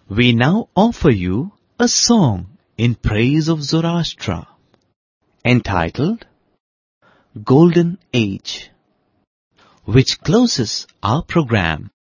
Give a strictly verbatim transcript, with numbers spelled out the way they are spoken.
we now offer you a song in praise of Zoroaster, entitled Golden Age, which closes our program.